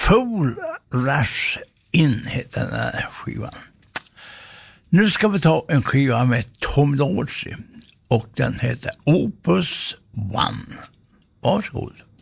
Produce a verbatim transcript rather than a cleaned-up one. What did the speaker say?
Full Rush In heter den här skivan. Nu ska vi ta en skiva med Tom Dorsey och den heter Opus One. Varsågod.